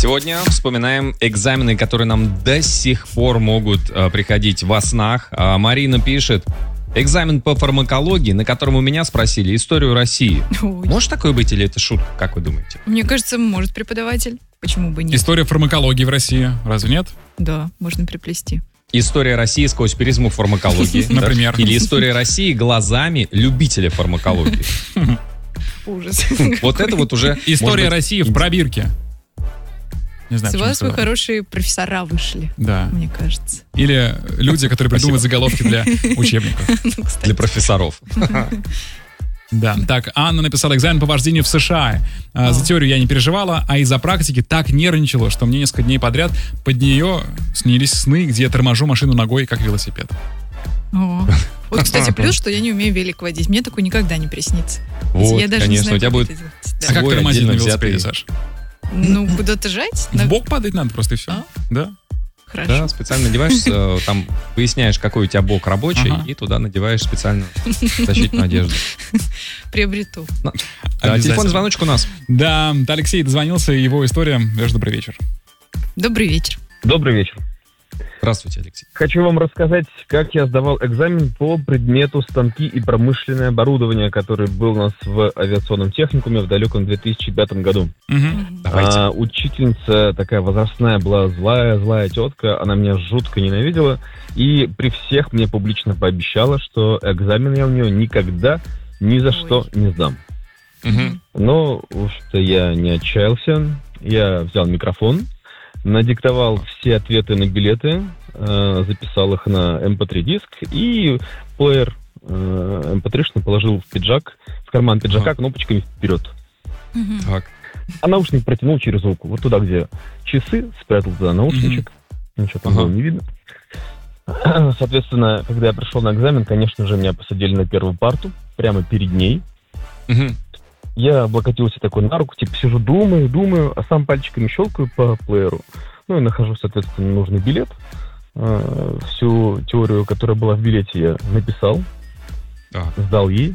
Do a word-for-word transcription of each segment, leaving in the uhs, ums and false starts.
Сегодня вспоминаем экзамены, которые нам до сих пор могут э, приходить во снах. А Марина пишет: экзамен по фармакологии, на котором у меня спросили историю России. Ой. Может такое быть или это шутка? Как вы думаете? Мне кажется, может преподаватель. Почему бы нет? История фармакологии в России. Разве нет? Да, можно приплести. История России сквозь призму фармакологии. Например. Или история России глазами любителя фармакологии. Ужас. Вот это вот уже... История России в пробирке. Не знаю, с вас вы хорошие профессора вышли, да. Мне кажется. Или люди, которые придумывают заголовки для учебников. Для профессоров. Да. Так, Анна написала: экзамен по вождению в США. А, за теорию я не переживала, а из-за практики так нервничала, что мне несколько дней подряд под нее снились сны, где я торможу машину ногой, как велосипед. О. Вот, кстати, плюс, что я не умею велик водить. Мне такое никогда не приснится. Вот, я даже конечно, не знаю, у тебя будет... Да. А как тормозить на велосипеде, Саш? Ну, куда-то жать. В бок падать надо просто и все. А? Да. Хорошо. Да, специально надеваешь, там выясняешь, какой у тебя бок рабочий, ага. И туда надеваешь специально защитную одежду. Приобрету. Да, телефонный звоночек у нас. Да, Алексей дозвонился, его история. Леш, добрый вечер. Добрый вечер. Добрый вечер. Здравствуйте, Алексей. Хочу вам рассказать, как я сдавал экзамен по предмету станки и промышленное оборудование, который был у нас в авиационном техникуме в далеком две тысячи пятом году. Угу. А, учительница такая возрастная была, злая-злая тетка, она меня жутко ненавидела, и при всех мне публично пообещала, что экзамен я у нее никогда ни за Ой. что не сдам. Угу. Но, в общем-то, я не отчаялся, я взял микрофон, надиктовал все ответы на билеты, э, записал их на эм пэ три диск и плеер э, эм пэ три-шный положил в пиджак, в карман пиджака, ага. кнопочками вперед. Угу. Так. А наушник протянул через руку, вот туда, где часы, спрятал туда наушничек, угу. Ничего там ага. было не видно. Соответственно, когда я пришел на экзамен, конечно же, меня посадили на первую парту, прямо перед ней. Угу. Я облокотился такой на руку, типа сижу, думаю, думаю, а сам пальчиками щелкаю по плееру. Ну и нахожу, соответственно, нужный билет. Э, всю теорию, которая была в билете, я написал, а. сдал ей.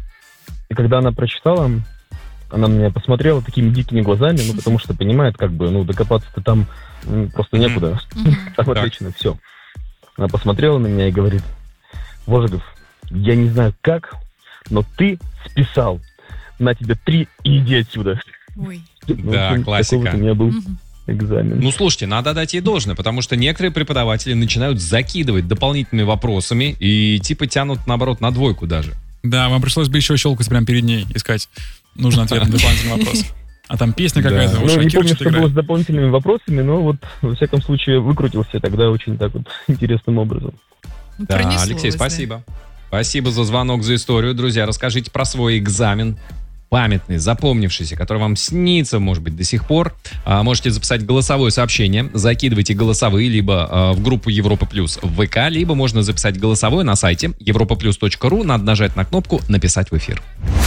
И когда она прочитала, она на меня посмотрела такими дикими глазами, ну потому что понимает, как бы, ну докопаться-то там ну, просто некуда. Там отлично все. Она посмотрела на меня и говорит: Вожигов, я не знаю как, но ты списал. На тебе три и иди отсюда. Ой. Ну, да, общем, классика. Вот у меня был экзамен. Ну, слушайте, надо дать ей должное, потому что некоторые преподаватели начинают закидывать дополнительными вопросами и типа тянут, наоборот, на двойку даже. Да, вам пришлось бы еще щелкать прямо перед ней, искать нужный ответ на дополнительный вопрос. А там песня какая-то, ну, не помню, что было с дополнительными вопросами, но вот, во всяком случае, выкрутился тогда очень так вот интересным образом. Да, Алексей, спасибо. Спасибо за звонок, за историю. Друзья, расскажите про свой экзамен. Памятный, запомнившийся, который вам снится, может быть, до сих пор. А, можете записать голосовое сообщение, закидывайте голосовые либо а, в группу Европа Плюс в ВК, либо можно записать голосовое на сайте европа плюс точка ру, надо нажать на кнопку «Написать в эфир».